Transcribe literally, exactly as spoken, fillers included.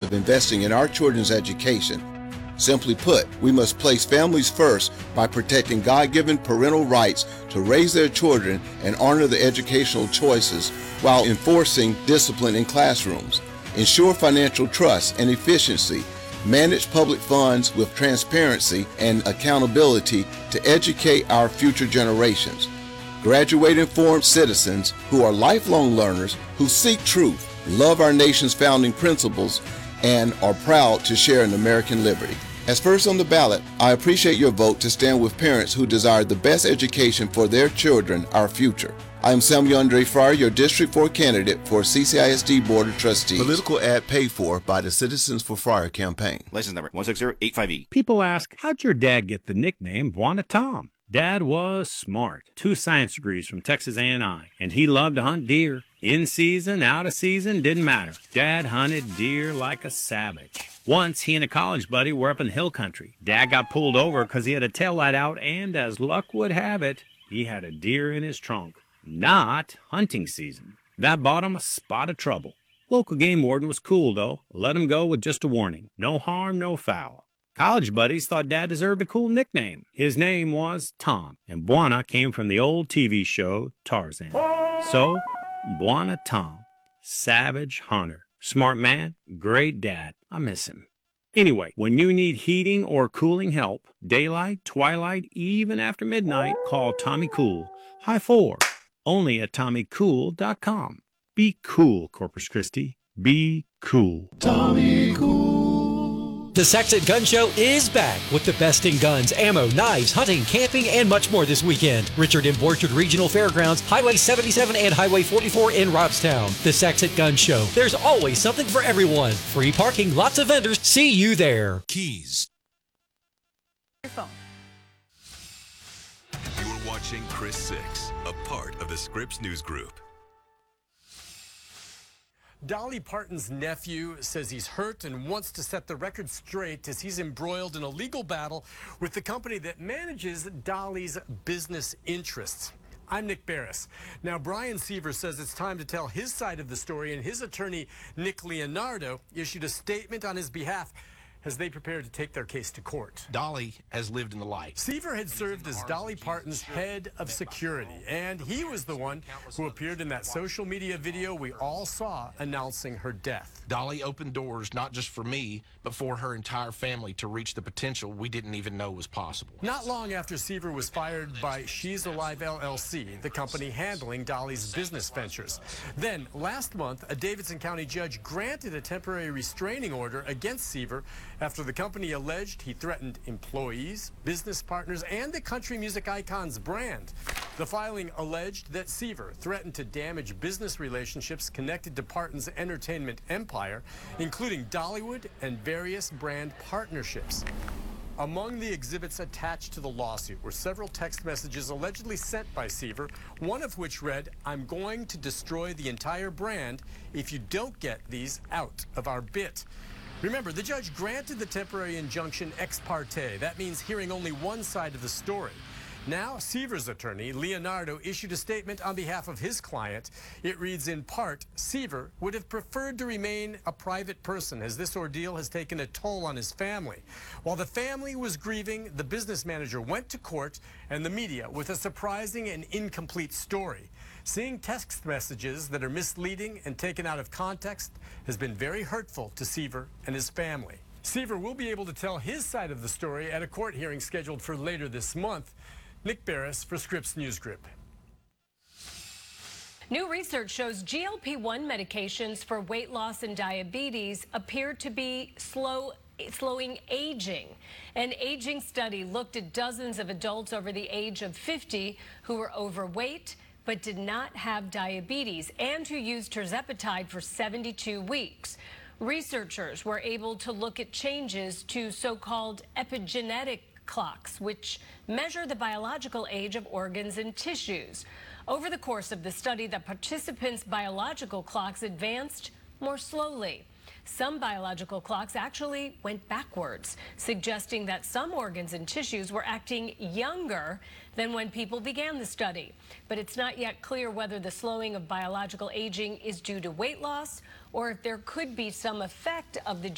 of investing in our children's education. Simply put, we must place families first by protecting God-given parental rights to raise their children and honor the educational choices while enforcing discipline in classrooms. Ensure financial trust and efficiency. Manage public funds with transparency and accountability to educate our future generations. Graduate informed citizens who are lifelong learners who seek truth, love our nation's founding principles, and are proud to share in American liberty. As first on the ballot, I appreciate your vote to stand with parents who desire the best education for their children, our future. I am Samuel Andre Fryer, your District four candidate for C C I S D Board of Trustees. Political ad paid for by the Citizens for Fryer campaign. License number one six zero eight five E. People ask, how'd your dad get the nickname Bwana Tom? Dad was smart. Two science degrees from Texas A and I, and he loved to hunt deer. In season, out of season, didn't matter. Dad hunted deer like a savage. Once, he and a college buddy were up in hill country. Dad got pulled over because he had a taillight out, and as luck would have it, he had a deer in his trunk. Not hunting season. That bought him a spot of trouble. Local game warden was cool, though. Let him go with just a warning. No harm, no foul. College buddies thought Dad deserved a cool nickname. His name was Tom, and Bwana came from the old T V show Tarzan. So, Bwana Tom, savage hunter, smart man, great dad. I miss him. Anyway, when you need heating or cooling help, daylight, twilight, even after midnight, call Tommy Cool. High four. Only at Tommy Cool dot com. Be cool, Corpus Christi. Be cool. Tommy Cool. The Saxon Gun Show is back with the best in guns, ammo, knives, hunting, camping, and much more this weekend. Richard M. Borchard Regional Fairgrounds, Highway seventy-seven and Highway forty-four in Robstown. The Saxon Gun Show. There's always something for everyone. Free parking, lots of vendors. See you there. Keys. Your phone. You're watching Chris Six, a part of the Scripps News Group. Dolly Parton's nephew says he's hurt and wants to set the record straight as he's embroiled in a legal battle with the company that manages Dolly's business interests. I'm Nick Barris. Now, Brian Seaver says it's time to tell his side of the story, and his attorney, Nick Leonardo, issued a statement on his behalf as they prepare to take their case to court. Dolly has lived in the light. Seaver had served as Dolly Parton's head of security, and he was the one who appeared in that social media video we all saw announcing her death. Dolly opened doors not just for me, but for her entire family to reach the potential we didn't even know was possible. Not long after Seaver was fired by She's Alive L L C, the company handling Dolly's business ventures. Then, last month, a Davidson County judge granted a temporary restraining order against Seaver after the company alleged he threatened employees, business partners, and the country music icon's brand. The filing alleged that Seaver threatened to damage business relationships connected to Parton's entertainment empire, including Dollywood and various brand partnerships. Among the exhibits attached to the lawsuit were several text messages allegedly sent by Seaver, one of which read, "I'm going to destroy the entire brand if you don't get these out of our bit." Remember, the judge granted the temporary injunction ex parte. That means hearing only one side of the story. Now, Seaver's attorney, Leonardo, issued a statement on behalf of his client. It reads in part, Seaver would have preferred to remain a private person as this ordeal has taken a toll on his family. While the family was grieving, the business manager went to court and the media with a surprising and incomplete story. Seeing text messages that are misleading and taken out of context has been very hurtful to Seaver and his family. Seaver will be able to tell his side of the story at a court hearing scheduled for later this month. Nick Barris for Scripps News Group. New research shows G L P one medications for weight loss and diabetes appear to be slow slowing aging. An aging study looked at dozens of adults over the age of fifty who were overweight but did not have diabetes and who used tirzepatide for seventy-two weeks. Researchers were able to look at changes to so-called epigenetic clocks, which measure the biological age of organs and tissues. Over the course of the study, the participants' biological clocks advanced more slowly. Some biological clocks actually went backwards, suggesting that some organs and tissues were acting younger than when people began the study. But it's not yet clear whether the slowing of biological aging is due to weight loss or if there could be some effect of the